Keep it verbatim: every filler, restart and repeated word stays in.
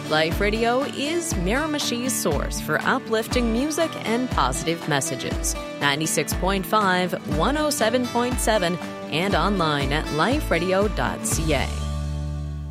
Life Radio is Miramichi's source for uplifting music and positive messages. ninety-six point five, one oh seven point seven, and online at life radio dot c a.